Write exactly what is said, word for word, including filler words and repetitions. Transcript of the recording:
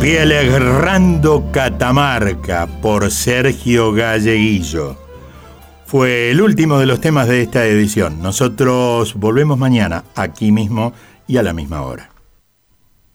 Rielegrando Catamarca por Sergio Galleguillo. Fue el último de los temas de esta edición. Nosotros volvemos mañana, aquí mismo y a la misma hora.